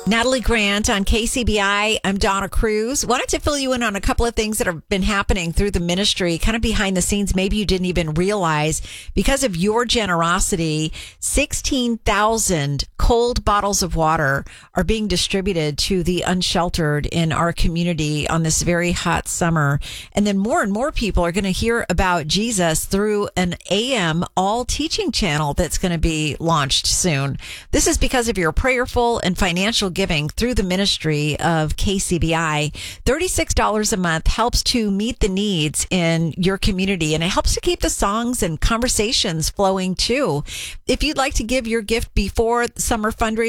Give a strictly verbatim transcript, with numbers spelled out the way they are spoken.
Natalie Grant on K C B I. I'm Donna Cruz. Wanted to fill you in on a couple of things that have been happening through the ministry, kind of behind the scenes. Maybe you didn't even realize because of your generosity, sixteen thousand cold bottles of water are being distributed to the unsheltered in our community on this very hot summer. And then more and more people are going to hear about Jesus through an A M all teaching channel that's going to be launched soon. This is because of your prayerful and financial giving through the ministry of K C B I. thirty-six dollars a month helps to meet the needs in your community, and it helps to keep the songs and conversations flowing too. If you'd like to give your gift before summer fundraiser,